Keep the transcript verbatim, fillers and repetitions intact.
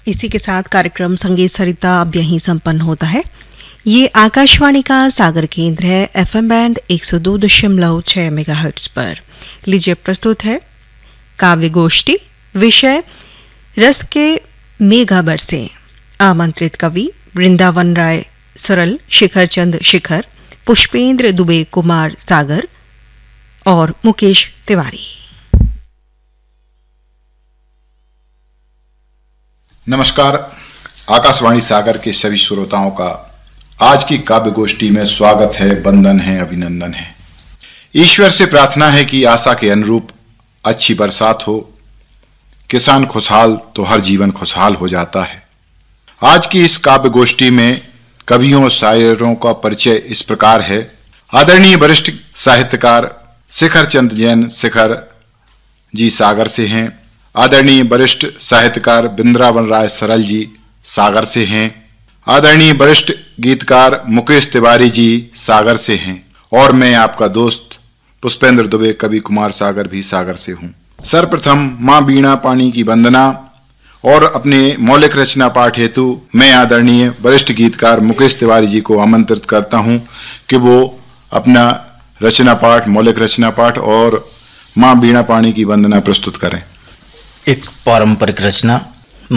इसी के साथ कार्यक्रम संगीत सरिता अब यहीं संपन्न होता है। ये आकाशवाणी का सागर केंद्र है, एफएम बैंड एक सौ दो दशमलव छह मेगाहर्ट्ज पर। लीजिए प्रस्तुत है काव्य गोष्ठी, विषय रस के मेघा बरसे। आमंत्रित कवि वृंदावन राय सरल, शिखर चंद शिखर, पुष्पेंद्र दुबे कुमार सागर और मुकेश तिवारी। नमस्कार। आकाशवाणी सागर के सभी श्रोताओं का आज की काव्य गोष्ठी में स्वागत है, वंदन है, अभिनंदन है। ईश्वर से प्रार्थना है कि आशा के अनुरूप अच्छी बरसात हो। किसान खुशहाल तो हर जीवन खुशहाल हो जाता है। आज की इस काव्य गोष्ठी में कवियों शायरों का परिचय इस प्रकार है। आदरणीय वरिष्ठ साहित्यकार शिखर चंद जैन शिखर जी सागर से हैं। आदरणीय वरिष्ठ साहित्यकार वृंदावन राय सरल जी सागर से हैं। आदरणीय वरिष्ठ गीतकार मुकेश तिवारी जी सागर से हैं। और मैं आपका दोस्त पुष्पेंद्र दुबे कवि कुमार सागर भी सागर से हूँ। सर्वप्रथम माँ बीणा पाणी की वंदना और अपने मौलिक रचना पाठ हेतु मैं आदरणीय वरिष्ठ गीतकार मुकेश तिवारी जी को आमंत्रित करता हूँ कि वो अपना रचना पाठ, मौलिक रचना पाठ और माँ बीणा पाणी की वंदना प्रस्तुत करें। एक पारंपरिक रचना